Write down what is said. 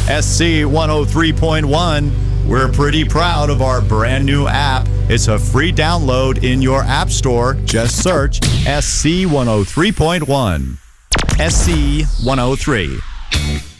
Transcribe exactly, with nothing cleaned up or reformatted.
S C one oh three point one. We're pretty proud of our brand new app. It's a free download in your app store. Just search S C one oh three point one. S C one oh three.